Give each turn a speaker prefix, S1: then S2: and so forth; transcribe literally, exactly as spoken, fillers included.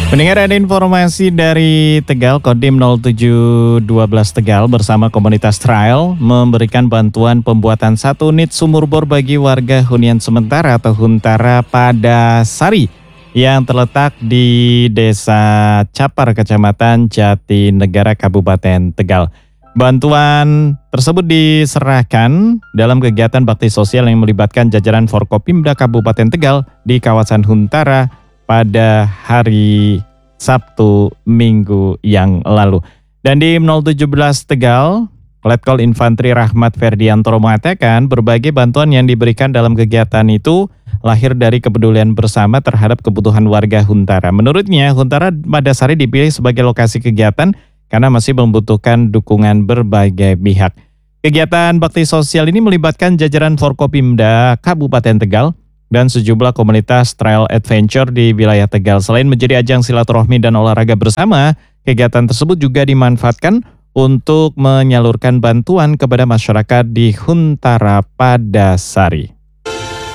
S1: Pendengar, ada informasi dari Tegal. Kodim nol tujuh dua belas Tegal bersama komunitas Trail memberikan bantuan pembuatan satu unit sumur bor bagi warga hunian sementara atau Huntara pada Sari yang terletak di Desa Capar, Kecamatan Jatinegara, Kabupaten Tegal. Bantuan tersebut diserahkan dalam kegiatan bakti sosial yang melibatkan jajaran Forkopimda Kabupaten Tegal di kawasan Huntara pada hari Sabtu minggu yang lalu. Dan di nol tujuh belas Tegal, Letkol Infantri Rahmat Ferdiantoro mengatakan berbagai bantuan yang diberikan dalam kegiatan itu lahir dari kepedulian bersama terhadap kebutuhan warga Huntara. Menurutnya, Huntara Madasari dipilih sebagai lokasi kegiatan karena masih membutuhkan dukungan berbagai pihak. Kegiatan bakti sosial ini melibatkan jajaran Forkopimda Kabupaten Tegal dan sejumlah komunitas trail adventure di wilayah Tegal. Selain menjadi ajang silaturahmi dan olahraga bersama, kegiatan tersebut juga dimanfaatkan untuk menyalurkan bantuan kepada masyarakat di Huntara pada Sari.